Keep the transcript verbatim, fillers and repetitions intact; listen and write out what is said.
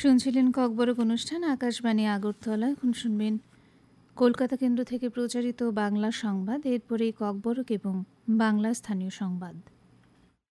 শুনছিলেন ককবরক অনুষ্ঠান আকাশবাণী আগরতলা। এখন শুনবেন কলকাতা কেন্দ্র থেকে প্রচারিত বাংলা সংবাদ, এরপরে ককবরক এবং বাংলা স্থানীয় সংবাদ।